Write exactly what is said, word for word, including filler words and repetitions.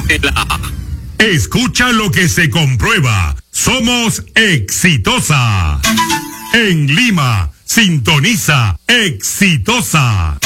Escucha lo que se comprueba. Somos Exitosa. En Lima, sintoniza Exitosa.